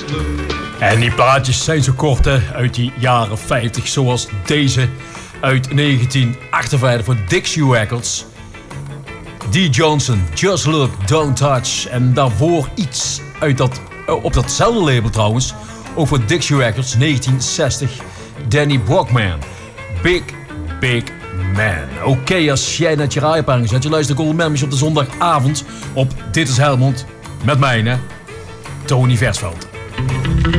En die plaatjes zijn zo kort, hè, uit die jaren 50, zoals deze uit 1958 voor Dixie Records. D. Johnson, Just Look, Don't Touch. En daarvoor iets uit op datzelfde label trouwens, ook voor Dixie Records, 1960, Danny Brockman, Big Big Man. Oké, als jij net je radio hebt aangezet, je luistert Golden Memories op de zondagavond op Dit is Helmond met mij, Tony Versveld.